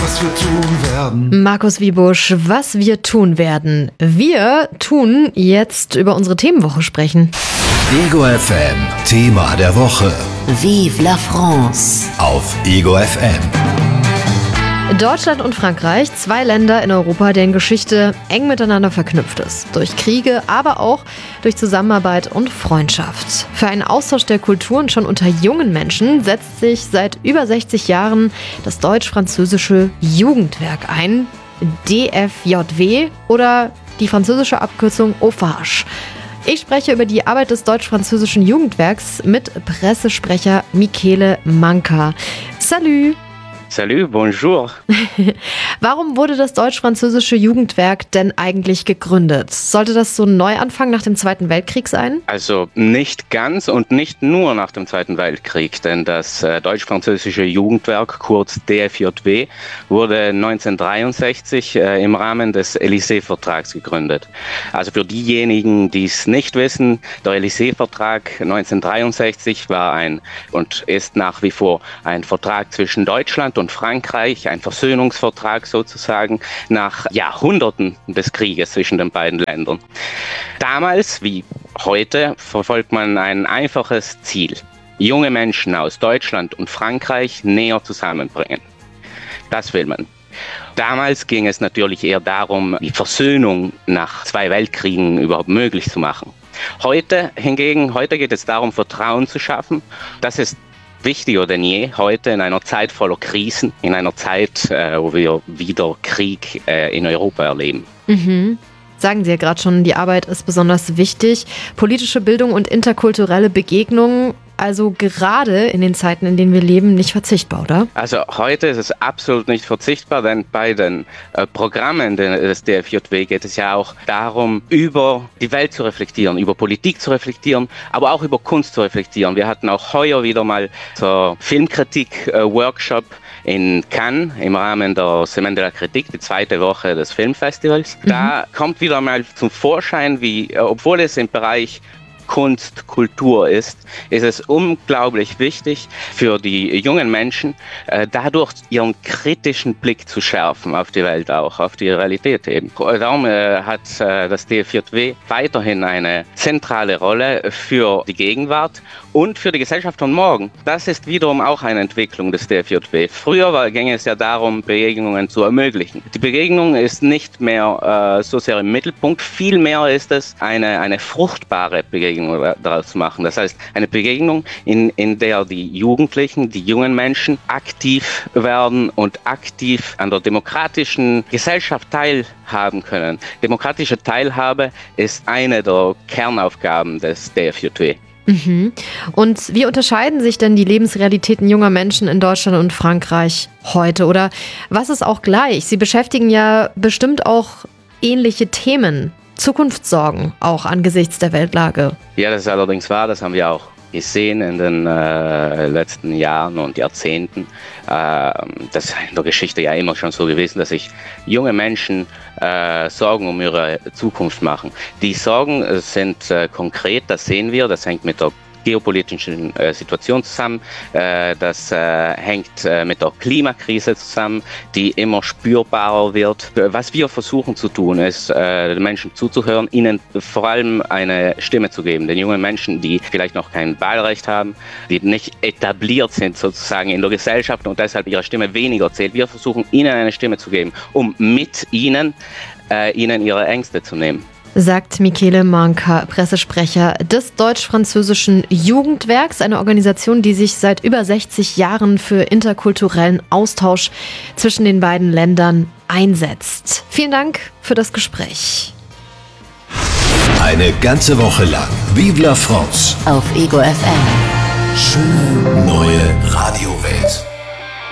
was wir tun werden. Markus Wiebusch, was wir tun werden. Wir tun jetzt über unsere Themenwoche sprechen. Ego FM, Thema der Woche. Vive la France. Auf Ego FM. Deutschland und Frankreich, 2 Länder in Europa, deren Geschichte eng miteinander verknüpft ist. Durch Kriege, aber auch durch Zusammenarbeit und Freundschaft. Für einen Austausch der Kulturen schon unter jungen Menschen setzt sich seit über 60 Jahren das deutsch-französische Jugendwerk ein. DFJW oder die französische Abkürzung OFAGE. Ich spreche über die Arbeit des deutsch-französischen Jugendwerks mit Pressesprecher Michele Manka. Salut! Salut, bonjour. Warum wurde das deutsch-französische Jugendwerk denn eigentlich gegründet? Sollte das so ein Neuanfang nach dem Zweiten Weltkrieg sein? Also nicht ganz und nicht nur nach dem Zweiten Weltkrieg, denn das deutsch-französische Jugendwerk, kurz DFJW, wurde 1963 im Rahmen des Élysée-Vertrags gegründet. Also für diejenigen, die es nicht wissen, der Élysée-Vertrag 1963 war und ist nach wie vor ein Vertrag zwischen Deutschland und Frankreich, ein Versöhnungsvertrag sozusagen nach Jahrhunderten des Krieges zwischen den beiden Ländern. Damals wie heute verfolgt man ein einfaches Ziel: junge Menschen aus Deutschland und Frankreich näher zusammenbringen. Das will man. Damals ging es natürlich eher darum, die Versöhnung nach 2 Weltkriegen überhaupt möglich zu machen. Heute geht es darum, Vertrauen zu schaffen. Das ist wichtiger denn je heute in einer Zeit voller Krisen, in einer Zeit, wo wir wieder Krieg in Europa erleben. Sagen Sie ja gerade schon, die Arbeit ist besonders wichtig. Politische Bildung und interkulturelle Begegnungen, also gerade in den Zeiten, in denen wir leben, nicht verzichtbar, oder? Also heute ist es absolut nicht verzichtbar, denn bei den Programmen des DFJW geht es ja auch darum, über die Welt zu reflektieren, über Politik zu reflektieren, aber auch über Kunst zu reflektieren. Wir hatten auch heuer wieder mal zur Filmkritik-Workshop in Cannes im Rahmen der Semaine de la Critique, die 2. Woche des Filmfestivals. Da kommt wieder mal zum Vorschein, wie, obwohl es im Bereich Kunst, Kultur ist es unglaublich wichtig für die jungen Menschen, dadurch ihren kritischen Blick zu schärfen auf die Welt auch, auf die Realität eben. Darum hat das DFJW weiterhin eine zentrale Rolle für die Gegenwart und für die Gesellschaft von morgen. Das ist wiederum auch eine Entwicklung des DFJW. Früher ging es ja darum, Begegnungen zu ermöglichen. Die Begegnung ist nicht mehr so sehr im Mittelpunkt, vielmehr ist es eine fruchtbare Begegnung daraus zu machen. Das heißt, eine Begegnung, in der die Jugendlichen, die jungen Menschen aktiv werden und aktiv an der demokratischen Gesellschaft teilhaben können. Demokratische Teilhabe ist eine der Kernaufgaben des DFJW. Und wie unterscheiden sich denn die Lebensrealitäten junger Menschen in Deutschland und Frankreich heute? Oder was ist auch gleich? Sie beschäftigen ja bestimmt auch ähnliche Themen. Zukunftssorgen, auch angesichts der Weltlage. Ja, das ist allerdings wahr, das haben wir auch gesehen in den letzten Jahren und Jahrzehnten. Das ist in der Geschichte ja immer schon so gewesen, dass sich junge Menschen Sorgen um ihre Zukunft machen. Die Sorgen sind konkret, das sehen wir, das hängt mit der geopolitischen Situation zusammen. Das hängt mit der Klimakrise zusammen, die immer spürbarer wird. Was wir versuchen zu tun, ist, den Menschen zuzuhören, ihnen vor allem eine Stimme zu geben. Den jungen Menschen, die vielleicht noch kein Wahlrecht haben, die nicht etabliert sind sozusagen in der Gesellschaft und deshalb ihre Stimme weniger zählt. Wir versuchen, ihnen eine Stimme zu geben, um mit ihnen ihre Ängste zu nehmen. Sagt Michele Manka, Pressesprecher des deutsch-französischen Jugendwerks, eine Organisation, die sich seit über 60 Jahren für interkulturellen Austausch zwischen den beiden Ländern einsetzt. Vielen Dank für das Gespräch. Eine ganze Woche lang Vive la France Auf Ego FM. Schöne neue Radiowelt.